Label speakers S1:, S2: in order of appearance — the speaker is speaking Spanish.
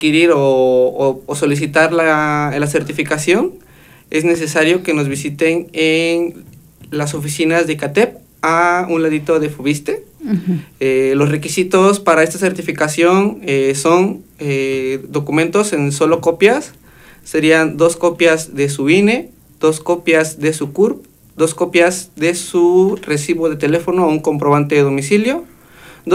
S1: adquirir o solicitar la certificación, es necesario que nos visiten en las oficinas de ICATEP, a un ladito de Fubiste. Los requisitos para esta certificación son documentos en solo copias. Serían 2 copias de su INE, 2 copias de su CURP, 2 copias de su recibo de teléfono o un comprobante de domicilio,